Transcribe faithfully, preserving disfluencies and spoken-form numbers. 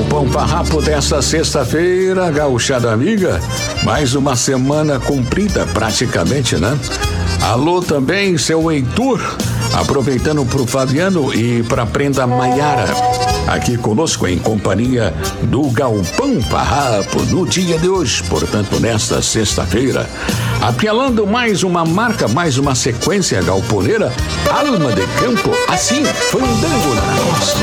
Galpão Farrapo desta sexta-feira, gauchada amiga, mais uma semana cumprida praticamente, né? Alô também, seu Heitor, aproveitando pro Fabiano e pra Prenda Maiara, aqui conosco em companhia do Galpão Farrapo no dia de hoje, portanto nesta sexta-feira, apelando mais uma marca, mais uma sequência galponeira, Alma de Campo, assim, fandango na nossa.